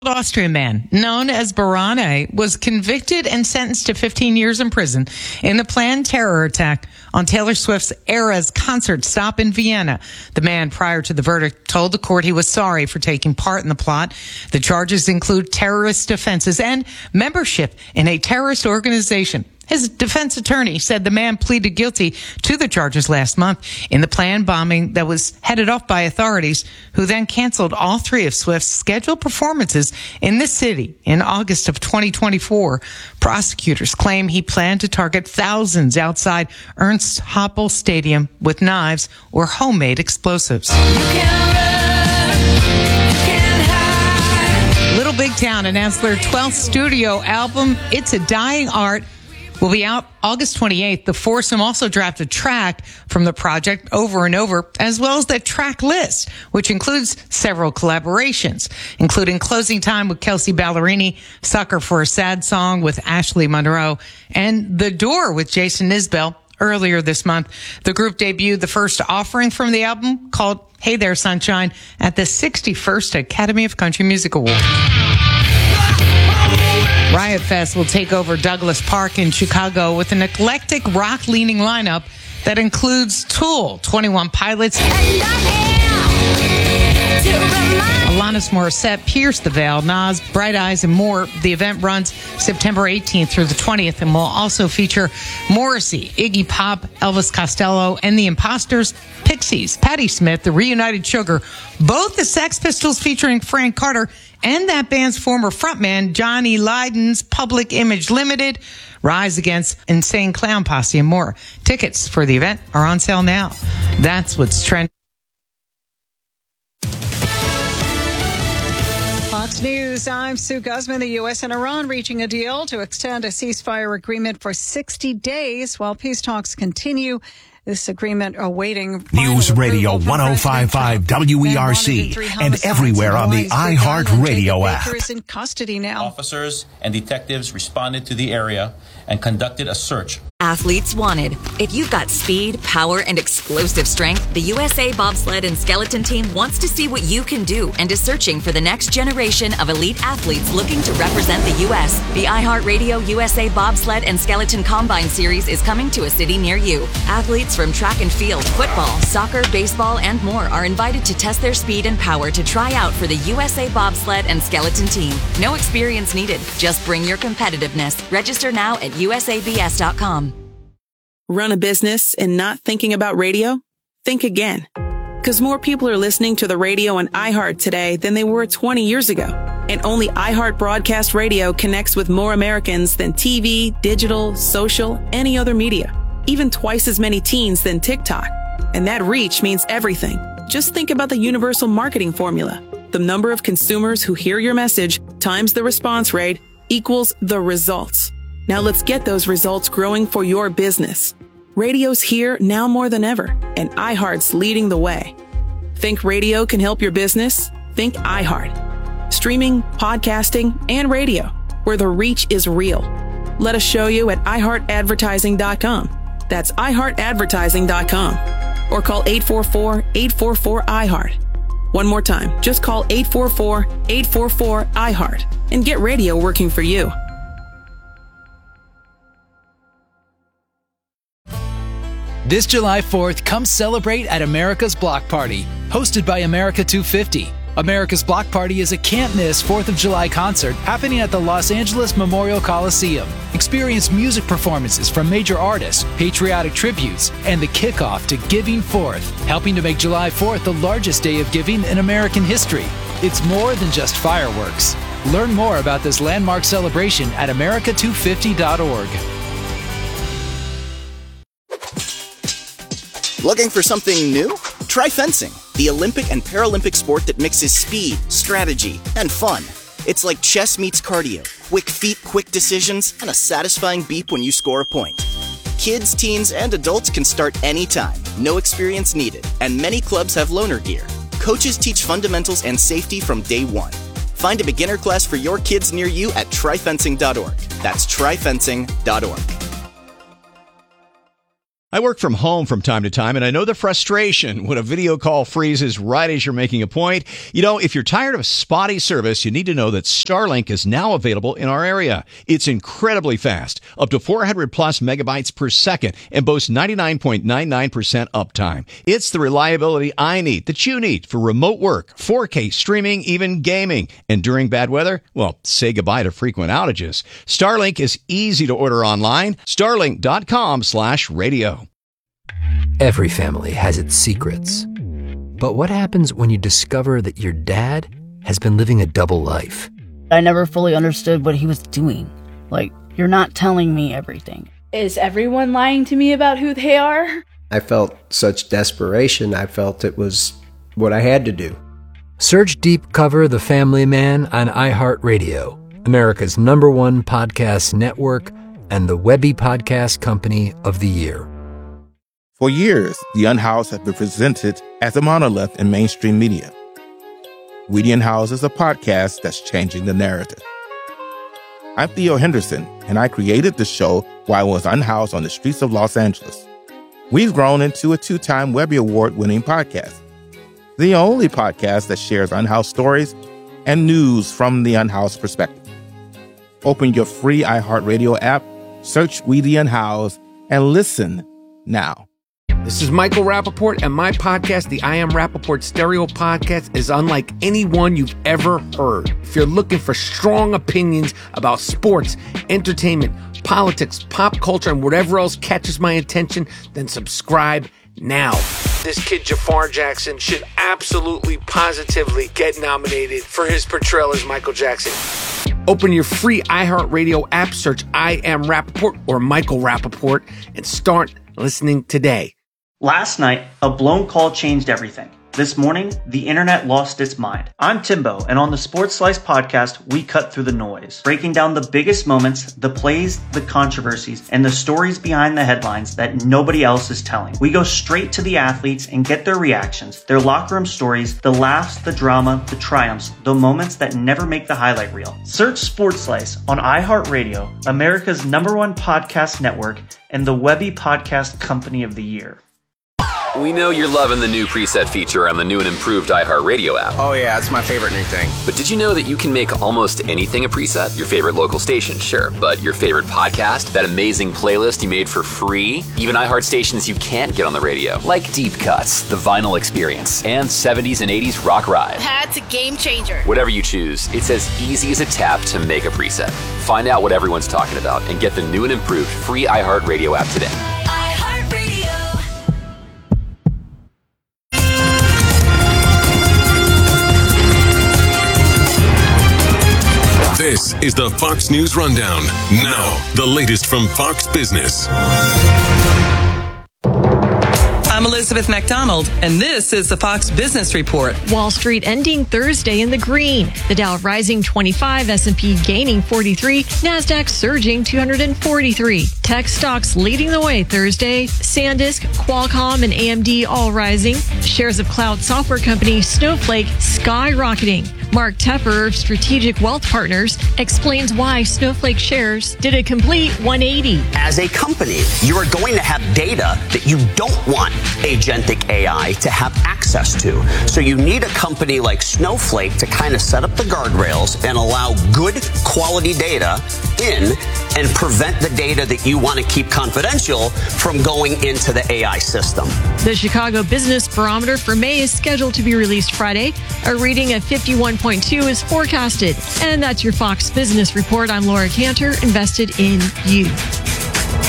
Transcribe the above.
Austrian man known as Barane was convicted and sentenced to 15 years in prison in the planned terror attack on Taylor Swift's Eras concert stop in Vienna. The man, prior to the verdict, told the court he was sorry for taking part in the plot. The charges include terrorist offenses and membership in a terrorist organization. His defense attorney said the man pleaded guilty to the charges last month in the planned bombing that was headed off by authorities, who then canceled all three of Swift's scheduled performances in the city in August of 2024. Prosecutors claim he planned to target thousands outside Ernst Happel Stadium with knives or homemade explosives. Little Big Town announced their 12th studio album, It's a Dying Art, will be out August 28th. The foursome also drafted a track from the project, Over and Over, as well as the track list, which includes several collaborations, including Closing Time with Kelsey Ballerini, Sucker for a Sad Song with Ashley Monroe, and The Door with Jason Isbell. Earlier this month, the group debuted the first offering from the album, called Hey There Sunshine, at the 61st Academy of Country Music Awards. Riot Fest will take over Douglas Park in Chicago with an eclectic rock-leaning lineup that includes Tool, 21 Pilots, Alanis Morissette, Pierce the Veil, Nas, Bright Eyes, and more. The event runs September 18th through the 20th and will also feature Morrissey, Iggy Pop, Elvis Costello, and the Imposters, Pixies, Patti Smith, the Reunited Sugar, both the Sex Pistols featuring Frank Carter, and that band's former frontman, Johnny Lydon's Public Image Limited, Rise Against, Insane Clown Posse, and more. Tickets for the event are on sale now. That's what's trending. Fox News, I'm Sue Guzman. The U.S. and Iran reaching a deal to extend a ceasefire agreement for 60 days while peace talks continue. This agreement awaiting News Radio 105.5 WERC and everywhere on the iHeartRadio app. Is in custody now. Officers and detectives responded to the area and conducted a search. Athletes wanted. If you've got speed, power, and explosive strength, the USA Bobsled and Skeleton Team wants to see what you can do and is searching for the next generation of elite athletes looking to represent the U.S. The iHeartRadio USA Bobsled and Skeleton Combine Series is coming to a city near you. Athletes from track and field, football, soccer, baseball, and more are invited to test their speed and power to try out for the USA Bobsled and Skeleton Team. No experience needed. Just bring your competitiveness. Register now at usabs.com. Run a business and not thinking about radio? Think again. Because more people are listening to the radio on iHeart today than they were 20 years ago. And only iHeart Broadcast Radio connects with more Americans than TV, digital, social, any other media. Even twice as many teens than TikTok. And that reach means everything. Just think about the universal marketing formula. The number of consumers who hear your message times the response rate equals the results. Now let's get those results growing for your business. Radio's here now more than ever, and iHeart's leading the way. Think radio can help your business? Think iHeart. Streaming, podcasting, and radio, where the reach is real. Let us show you at iHeartAdvertising.com. That's iHeartAdvertising.com. Or call 844-844-iHeart. One more time, just call 844-844-iHeart and get radio working for you. This July 4th, come celebrate at America's Block Party, hosted by America 250. America's Block Party is a can't-miss 4th of July concert happening at the Los Angeles Memorial Coliseum. Experience music performances from major artists, patriotic tributes, and the kickoff to Giving Forth, helping to make July 4th the largest day of giving in American history. It's more than just fireworks. Learn more about this landmark celebration at america250.org. Looking for something new? Try fencing, the Olympic and Paralympic sport that mixes speed, strategy, and fun. It's like chess meets cardio, quick feet, quick decisions, and a satisfying beep when you score a point. Kids, teens, and adults can start anytime, no experience needed, and many clubs have loaner gear. Coaches teach fundamentals and safety from day one. Find a beginner class for your kids near you at tryfencing.org. That's tryfencing.org. I work from home from time to time, and I know the frustration when a video call freezes right as you're making a point. You know, if you're tired of spotty service, you need to know that Starlink is now available in our area. It's incredibly fast, up to 400 plus megabytes per second, and boasts 99.99% uptime. It's the reliability I need, that you need, for remote work, 4K streaming, even gaming. And during bad weather, well, say goodbye to frequent outages. Starlink is easy to order online. Starlink.com/radio. Every family has its secrets. But what happens when you discover that your dad has been living a double life? I never fully understood what he was doing. Like, you're not telling me everything. Is everyone lying to me about who they are? I felt such desperation. I felt it was what I had to do. Search Deep Cover The Family Man on iHeartRadio, America's #1 podcast network and the Webby Podcast Company of the Year. For years, the Unhoused have been presented as a monolith in mainstream media. We the Unhoused is a podcast that's changing the narrative. I'm Theo Henderson, and I created the show while I was unhoused on the streets of Los Angeles. We've grown into a 2-time Webby Award-winning podcast, the only podcast that shares unhoused stories and news from the unhoused perspective. Open your free iHeartRadio app, search We the Unhoused, and listen now. This is Michael Rappaport, and my podcast, the I Am Rappaport Stereo Podcast, is unlike any one you've ever heard. If you're looking for strong opinions about sports, entertainment, politics, pop culture, and whatever else catches my attention, then subscribe now. This kid, Jafar Jackson, should absolutely, positively get nominated for his portrayal as Michael Jackson. Open your free iHeartRadio app, search I Am Rappaport or Michael Rappaport, and start listening today. Last night, a blown call changed everything. This morning, the internet lost its mind. I'm Timbo, and on the Sports Slice podcast, we cut through the noise, breaking down the biggest moments, the plays, the controversies, and the stories behind the headlines that nobody else is telling. We go straight to the athletes and get their reactions, their locker room stories, the laughs, the drama, the triumphs, the moments that never make the highlight reel. Search Sports Slice on iHeartRadio, America's #1 podcast network, and the Webby Podcast Company of the Year. We know you're loving the new preset feature on the new and improved iHeartRadio app. Oh yeah, it's my favorite new thing. But did you know that you can make almost anything a preset? Your favorite local station, sure. But your favorite podcast? That amazing playlist you made for free? Even iHeart stations you can't get on the radio. Like Deep Cuts, The Vinyl Experience, and 70s and 80s Rock Ride. That's a game changer. Whatever you choose, it's as easy as a tap to make a preset. Find out what everyone's talking about and get the new and improved free iHeartRadio app today. This is the Fox News Rundown. Now, the latest from Fox Business. I'm Elizabeth McDonald, and this is the Fox Business Report. Wall Street ending Thursday in the green. The Dow rising 25, S&P gaining 43, NASDAQ surging 243. Tech stocks leading the way Thursday. SanDisk, Qualcomm, and AMD all rising. Shares of cloud software company Snowflake skyrocketing. Mark Tepper of Strategic Wealth Partners explains why Snowflake shares did a complete 180. As a company, you are going to have data that you don't want agentic AI to have access to. So you need a company like Snowflake to kind of set up the guardrails and allow good quality data in and prevent the data that you want to keep confidential from going into the AI system. The Chicago Business Barometer for May is scheduled to be released Friday. A reading of 51.2 is forecasted. And that's your Fox Business Report. I'm Laura Cantor, invested in you.